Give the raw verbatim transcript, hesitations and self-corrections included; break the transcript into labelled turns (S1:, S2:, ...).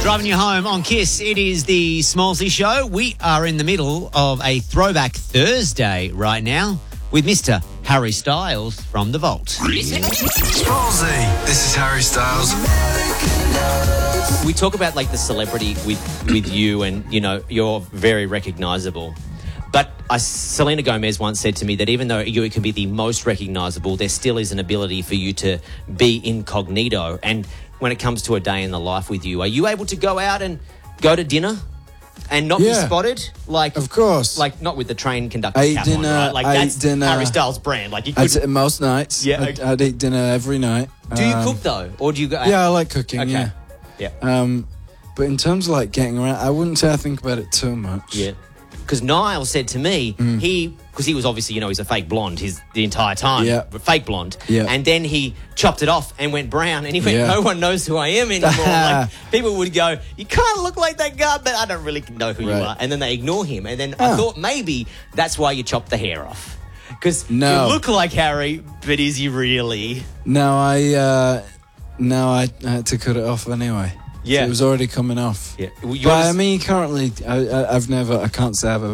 S1: Driving you home on KISS, it is the Smallsy Show. We are in the middle of a Throwback Thursday right now with Mister Harry Styles from The Vault.
S2: Smallsy, this is Harry Styles.
S3: We talk about like the celebrity with, with you and, you know, you're very recognisable. But I, Selena Gomez once said to me that even though you can be the most recognisable, there still is an ability for you to be incognito. And when it comes to a day in the life with you, are you able to go out and go to dinner and not
S4: Yeah.
S3: be spotted? Like,
S4: Of course.
S3: Like, not with the train conductor
S4: I eat
S3: cap
S4: dinner,
S3: on, right? Like,
S4: I
S3: that's
S4: eat dinner.
S3: Harry Styles' brand. Like, you
S4: I'd,
S3: could,
S4: most nights.
S3: Yeah,
S4: I'd,
S3: okay.
S4: I'd eat dinner every night.
S3: do you
S4: Um,
S3: cook, though? Or do you go...
S4: Yeah, I like cooking,
S3: Okay.
S4: yeah.
S3: Yeah.
S4: Um, but in terms of like getting around, I wouldn't say I think about it too much.
S3: Yeah. Because Niall said to me,
S4: Mm.
S3: he, because he was obviously, you know, he's a fake blonde his the entire time,
S4: Yeah.
S3: but fake blonde.
S4: Yeah.
S3: And then he chopped it off and went brown, and he went,
S4: Yeah.
S3: no one knows who I am anymore. Like, people would go, you kind of look like that guy, but I don't really know who you
S4: Right.
S3: are. And then they ignore him. And then I
S4: Oh.
S3: thought maybe that's why you chopped the hair off. Because
S4: No.
S3: you look like Harry, but is he really?
S4: No, I uh, no, I, I had to cut it off anyway.
S3: Yeah.
S4: So it was already coming off.
S3: Yeah. You
S4: But I
S3: understand-
S4: mean, currently, I, I, I've never, I can't say I've ever